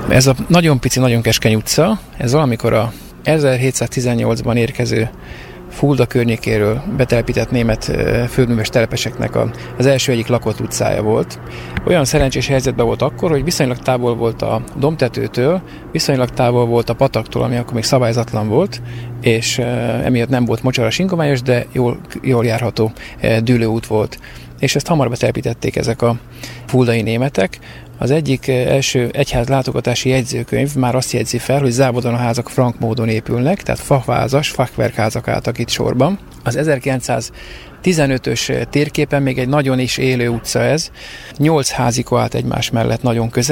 Ez a nagyon pici, nagyon keskeny utca, ez valamikor a 1718-ban érkező Fulda környékéről betelepített német földműves telepeseknek az első egyik lakott utcája volt. Olyan szerencsés helyzetben volt akkor, hogy viszonylag távol volt a domtetőtől, viszonylag távol volt a pataktól, ami akkor még szabályzatlan volt, és emiatt nem volt mocsaras ingomályos, de jól járható dűlőút volt. És ezt hamar betelepítették ezek a fuldai németek. Az egyik első egyház látogatási jegyzőkönyv már azt jegyzi fel, hogy Závodon a házak frank módon épülnek, tehát faházas, fachwerkházak álltak itt sorban. Az 1915-ös térképen még egy nagyon is élő utca ez. 8 házika állt egymás mellett nagyon közel.